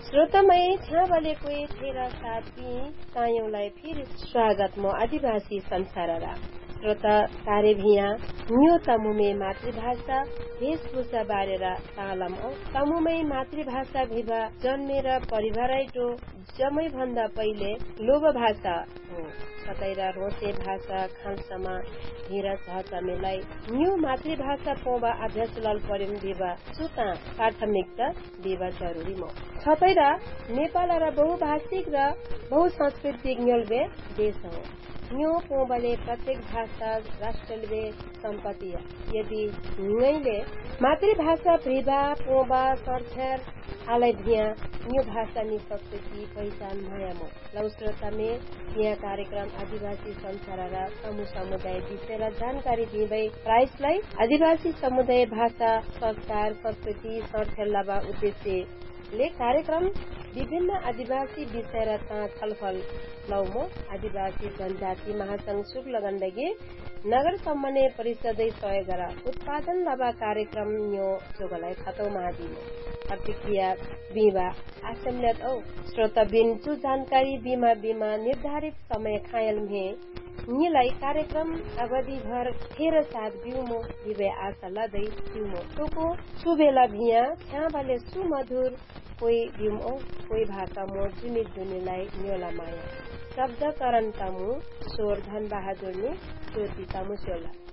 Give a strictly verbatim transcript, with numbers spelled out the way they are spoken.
श्रोतामय छ्याबले कोही थेरा साथी तायौलाई फिर स्वागत म आदिवासी संसाररा श्रोता तारे भिया न्यो तमुमे मातृभाषा वेशभूषा बारेर तालम औ तमुमै मातृभाषा भिभा जन्मेर परिवारैटो जमै भन्दा पहिले लोभ भाषा हो सतैरा रोसे भाषा खालसमा धिरा सहचमेलाई न्यू मातृभाषा पोबा अभ्यास लल परिम दिवा सुता प्राथमिकता दिवा जरुरी म सतैरा नेपाल र बहुभाषिक र बहुसांस्कृतिक न्यलबे देश हो न्यो पोबले प्रत्येक भाषा राष्ट्रले सम्पत्ति यदि नैले मातृभाषा प्रिभा पोबा सरछर आलै भिया न्यो भाषा नि संस्कृति पहिचान भयामो लौश्रोता में यहाँ कार्यक्रम आदिवासी संसार र समूह समुदाय विषय जानकारी दिँदै प्राइसलाई आदिवासी समुदाय भाषा संस्कार संस्कृति सरछर लबा उद्देश्य ले कार्यक्रम विभिन्न आदिवासी विषय र छलफल लौमो आदिवासी जनजाति महासंघ शुक्ल गण्डकी नगर समन्वय परिषद सहयोग उत्पादन लबा कार्यक्रम न्यो जोगलाई खतौ महादिनो प्रतिक्रिया बीमा आसम्यत औ श्रोता बिन्तु जानकारी बीमा बीमा निर्धारित समय खायल में निलाई कार्यक्रम अवधि भर फेर साथ बिउमो दिवे आशा लदै बिउमो तोको सुबेला भिया छ्याबले सुमधुर कोही बिउमो कोही भाषा मो जुनि जुनिलाई न्योला माया शब्द करण तमु स्वर धन बहादुर ने ज्योति तमु सोला